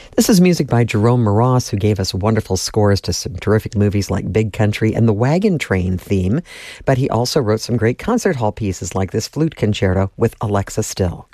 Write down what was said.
This is music by Jerome Moross, who gave us wonderful scores to some terrific movies like Big Country and the Wagon Train theme. But he also wrote some great concert hall pieces like this flute concerto with Alexa Still.